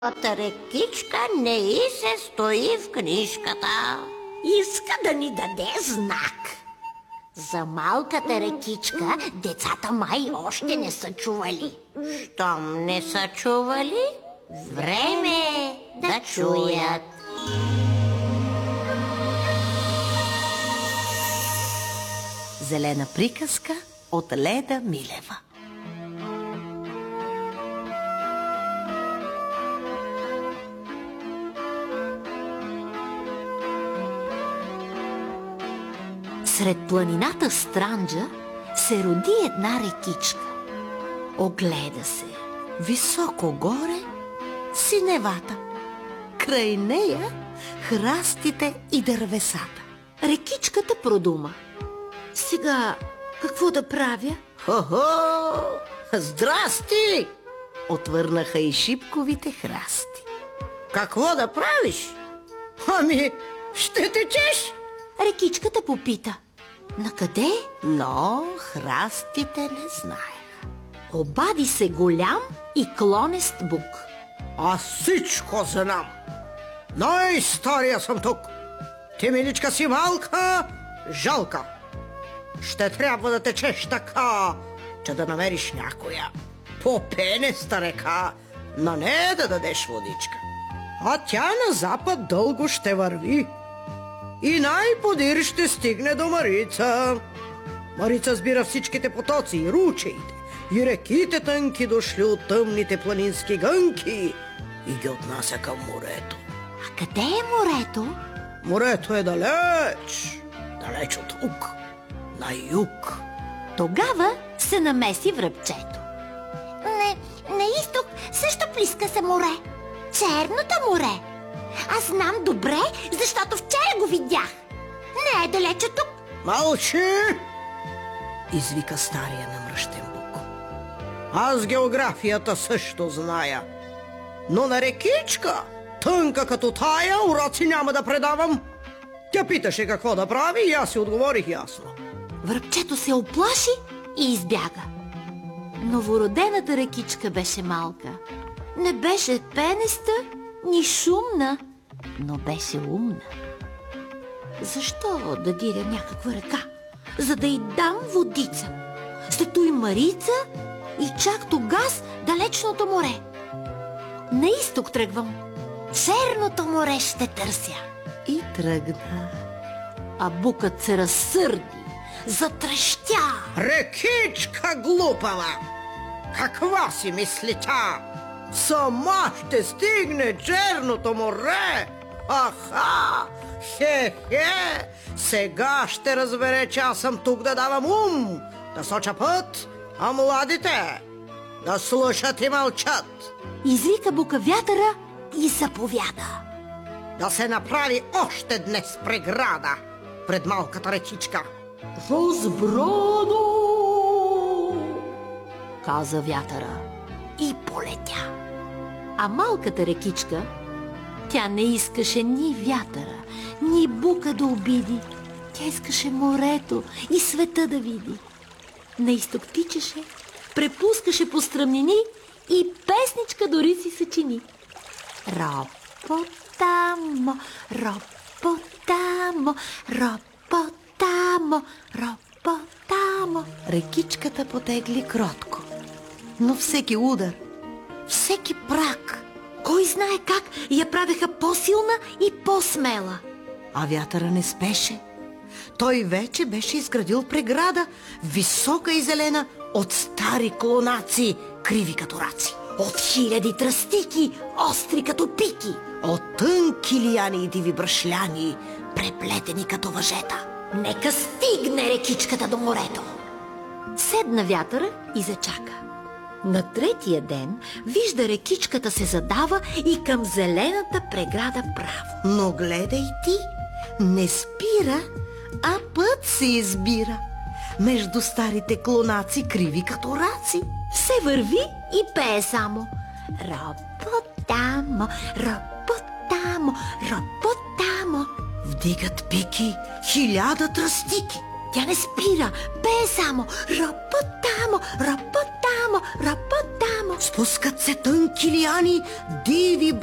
Малката рекичка не и се стои в книжката. Иска да ни даде знак. За малката рекичка децата май още не са чували. Щом не са чували, време е да чуят. Зелена приказка от Леда Милева. Сред планината Странджа се роди една рекичка. Огледа се високо горе синевата. Край нея храстите и дървесата. Рекичката продума: сега какво да правя? Хо-хо! Здрасти! Отвърнаха и шипковите храсти. Какво да правиш? Ами, ще течеш! Рекичката попита: накъде? Но храстите не знаеха. Обади се голям и клонест бук. Аз всичко знам. Най-стария съм тук. Ти, миличка, си малка, жалка. Ще трябва да течеш така, че да намериш някоя попенеста река, на нея да дадеш водичка. А тя на запад дълго ще върви и най-подир ще стигне до Марица. Марица сбира всичките потоци и ручеите и реките тънки, дошли от тъмните планински гънки, и ги отнася към морето. А къде е морето? Морето е далеч, далеч от тук, на юг. Тогава се намеси връбчето. На изток също плиска се море. Черното море. Аз знам добре, защото вчера го видях. Не е далеч от тук. Мълчи! Извика стария намръщен бук. Аз географията също зная. Но на рекичка, тънка като тая, уроци няма да предавам. Тя питаше какво да прави и аз си отговорих ясно. Връбчето се оплаши и избяга. Новородената рекичка беше малка. Не беше пенеста, ни шумна, но беше умна. Защо да диря някаква река? За да й дам водица. След той Марица и чак тогаз далечното море. На изток тръгвам. Черното море ще търся. И тръгна. А букът се разсърди, затрещя. Рекичка глупава! Каква си мисли тя? Сама ще стигне черното море! Аха! Хе-хе! Сега ще разбере, че аз съм тук да давам ум, да соча път, а младите да слушат и мълчат. Извика бука вятъра и заповяда: да се направи още днес преграда пред малката речичка. Възбрано! Каза вятъра и полетя. А малката рекичка, тя не искаше ни вятъра, ни бука да обиди. Тя искаше морето и света да види. На изток тичаше, препускаше по стръмнини и песничка дори си съчини. Ропотамо, ропотамо, ропотамо, ропотамо. Рекичката потегли кротко, но всеки удар, всеки прак, кой знае как я правеха по-силна и по-смела. А вятъра не спеше. Той вече беше изградил преграда, висока и зелена, от стари клонаци, криви като раци, от хиляди тръстики, остри като пики, от тънки лияни и диви брашляни, преплетени като въжета. Нека стигне рекичката до морето. Седна вятъра и зачака. На третия ден вижда рекичката се задава и към зелената преграда право. Но гледай ти, не спира, а път се избира между старите клонаци, криви като раци. Се върви и пее само: ропотамо, ропотамо, ропотамо. Вдигат пики хиляда тръстики. Тя не спира, пее само: ропотамо, ропотамо, тамо, рапот тамо. Спускат се тънки лияни, диви